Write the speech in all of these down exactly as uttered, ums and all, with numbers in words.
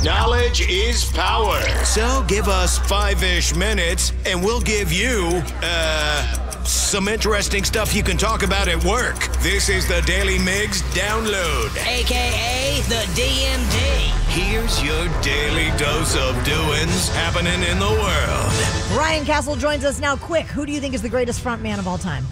Knowledge is power. So give us five-ish minutes, and we'll give you, uh, some interesting stuff you can talk about at work. This is the Daily Migs Download. A K A the D M D. Here's your daily dose of doings happening in the world. Ryan Castle joins us now. Quick, who do you think is the greatest front man of all time?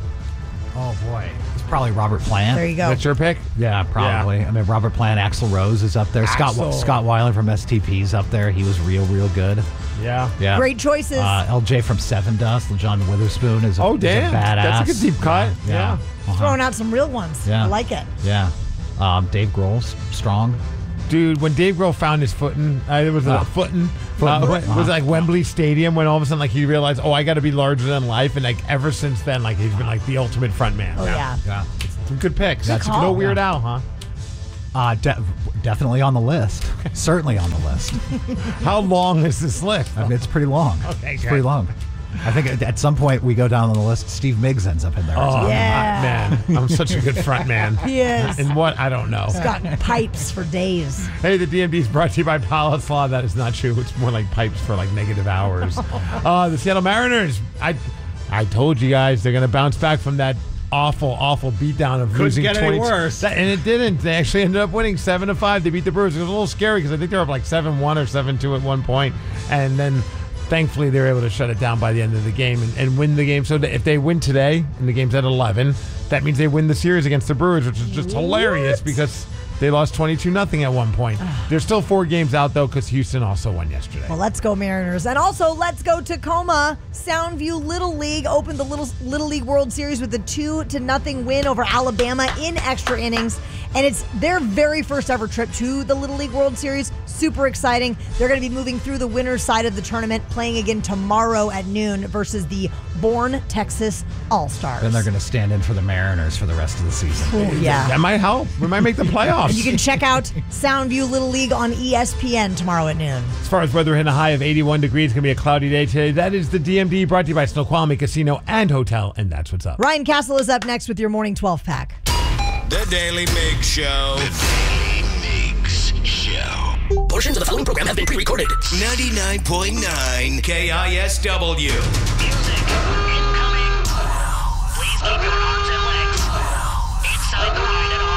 Oh, boy. It's probably Robert Plant. There you go. That's your pick? Yeah, probably. Yeah. I mean, Robert Plant, Axl Rose is up there. Scott Axl. Scott Weiler from S T P's up there. He was real, real good. Yeah. Yeah. Great choices. Uh, L J from Seven Dust, John Witherspoon is a, oh, is damn. a badass. That's a good deep cut. Yeah. Yeah. yeah. Uh-huh. Throwing out some real ones. Yeah. I like it. Yeah. Um, Dave Grohl's strong. Dude, when Dave Grohl found his footing, uh, it was a Oh. footing. Footing. Uh, it Uh-huh. was like Wembley Stadium when all of a sudden, like, he realized, oh, I got to be larger than life, and like ever since then, like, he's been like the ultimate front man. Oh, yeah. Yeah. Some good picks. That's call. no Weird Yeah. Al, huh? Uh, de- definitely on the list. Certainly on the list. How long is this list? I mean, it's pretty long. Okay, It's good. pretty long. I think at- at some point we go down on the list. Steve Miggs ends up in there. Oh, Yeah. man. I'm such a good front man. He is. And what? I don't know. He's got pipes for days. Hey, the D M D is brought to you by Pilot's Law. That is not true. It's more like pipes for like negative hours. uh, the Seattle Mariners, I I told you guys they're going to bounce back from that awful, awful beatdown of Couldn't losing get any twenty worse. That- and it didn't. They actually ended up winning seven to five. They beat the Brewers. It was a little scary because I think they were up like seven one or seven two at one point. And then thankfully they were able to shut it down by the end of the game and, and win the game. So that if they win today and the game's at eleven, that means they win the series against the Brewers, which is just hilarious because they lost twenty-two nothing at one point. There's still four games out, though, because Houston also won yesterday. Well, let's go Mariners. And also, let's go Tacoma. Soundview Little League opened the Little Little League World Series with a two to nothing win over Alabama in extra innings. And it's their very first ever trip to the Little League World Series. Super exciting. They're going to be moving through the winner's side of the tournament, playing again tomorrow at noon versus the Bourne, Texas All-Stars. Then they're going to stand in for the Mariners for the rest of the season. Ooh, yeah. That might help. We might make the playoffs. And you can check out Soundview Little League on E S P N tomorrow at noon. As far as weather, in a high of eighty-one degrees, it's going to be a cloudy day today. That is the D M D brought to you by Snoqualmie Casino and Hotel, and that's what's up. Ryan Castle is up next with your morning twelve pack. The Daily Migs Show. The Daily Migs Show. Portions of the following program have been pre-recorded. ninety-nine point nine K I S W. Music incoming. Please keep your arms and legs inside the ride at all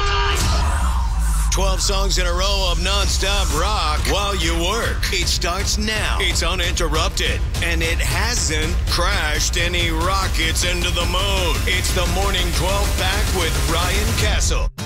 times. twelve songs in a row of non-stop rock while you work. It starts now. It's uninterrupted. And it hasn't crashed any rockets into the moon. It's the Morning twelve pack with Ryan Castle.